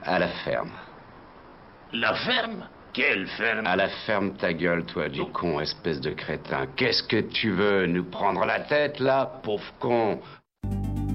À la ferme. La ferme? Quelle ferme? À la ferme ta gueule, toi, du con, espèce de crétin. Qu'est-ce que tu veux? Nous prendre la tête, là, pauvre con?